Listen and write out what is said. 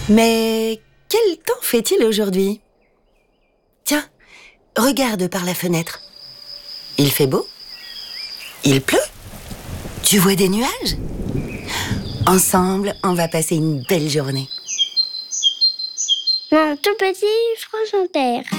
Mais quel temps fait-il aujourd'hui? Tiens, regarde par la fenêtre. Il fait beau? Il pleut? Tu vois des nuages? Ensemble, on va passer une belle journée. Mon tout petit France Inter.